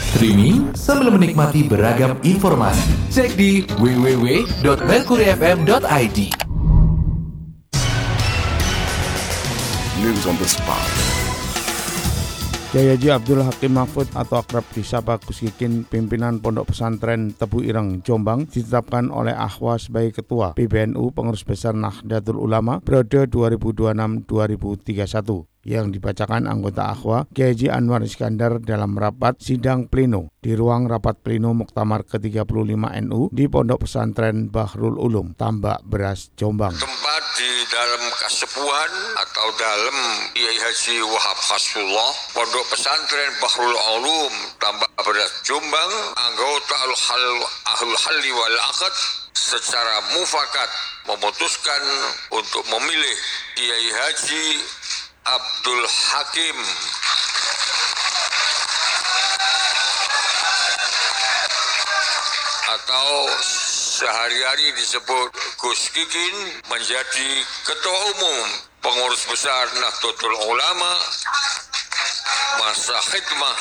Streaming sambil menikmati beragam informasi. Cek di www.mercuryfm.id. News on the spot. Kiai Haji Abdul Hakim Mahfud atau akrab disapa Gus Kikin, pimpinan Pondok Pesantren Tebu Ireng, Jombang, ditetapkan oleh Akhwa sebagai Ketua PBNU Pengurus Besar Nahdlatul Ulama periode 2026-2031. Yang dibacakan anggota Akhwa Kiai Haji Anwar Iskandar dalam rapat sidang pleno di ruang rapat pleno Muktamar ke-35 NU di Pondok Pesantren Bahrul Ulum, Tambak Beras, Jombang. Tempat di dalam kasepuhan atau dalam Kiai Haji Wahab Hasbullah, Pondok Pesantren Bahrul Ulum, Tambak Beras, Jombang, anggota Ahlul Halli wal Aqd secara mufakat memutuskan untuk memilih Kiai Haji Abdul Hakim atau sehari-hari disebut Gus Kikin menjadi Ketua Umum Pengurus Besar Nahdlatul Ulama masa khidmah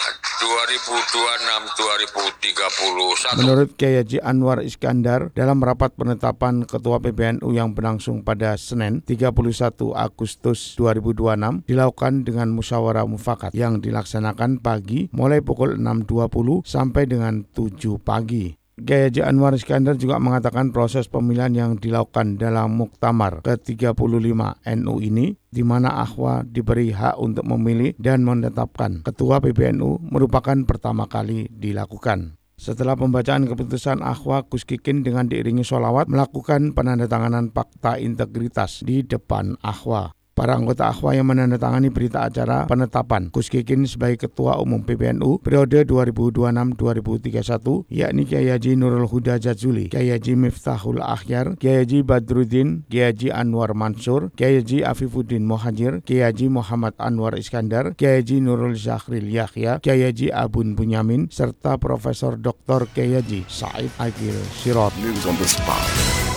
2026-2031. Menurut Kiai Haji Anwar Iskandar, dalam rapat penetapan Ketua PBNU yang berlangsung pada Senin 31 Agustus 2026 dilakukan dengan musyawarah mufakat yang dilaksanakan pagi mulai pukul 6.20 sampai dengan 7 pagi. Kiai Haji Anwar Iskandar juga mengatakan proses pemilihan yang dilakukan dalam Muktamar ke-35 NU ini, di mana Akhwa diberi hak untuk memilih dan menetapkan Ketua PBNU, merupakan pertama kali dilakukan. Setelah pembacaan keputusan Akhwa, Gus Kikin dengan diiringi sholawat melakukan penandatanganan fakta integritas di depan Akhwa. Para anggota Akhwa yang menandatangani berita acara penetapan Gus Kikin sebagai Ketua Umum PBNU periode 2026-2031, yakni Kiai Haji Nurul Huda Jazuli, Kiai Haji Miftahul Akhyar, Kiai Haji Badruddin, Kiai Haji Anwar Mansur, Kiai Haji Afifuddin Mohajir, Kiai Haji Muhammad Anwar Iskandar, Kiai Haji Nurul Zakhril Yahya, Kiai Haji Abun Bunyamin, serta Profesor Dr. Kiai Haji Said Agil Sirot. News on the spot.